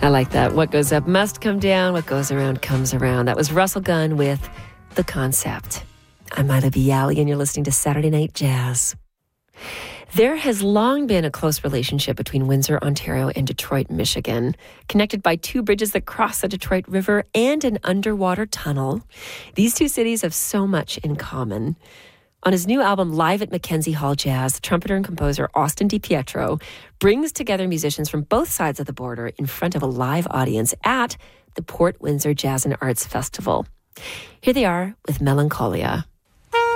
I like that. What goes up must come down. What goes around comes around. That was Russell Gunn with The Concept. I'm Ida Bialy, and you're listening to Saturday Night Jazz. There has long been a close relationship between Windsor, Ontario, and Detroit, Michigan, connected by two bridges that cross the Detroit River and an underwater tunnel. These two cities have so much in common. On his new album, Live at Mackenzie Hall Jazz, trumpeter and composer Austin DiPietro brings together musicians from both sides of the border in front of a live audience at the Port Windsor Jazz and Arts Festival. Here they are with Melancholia.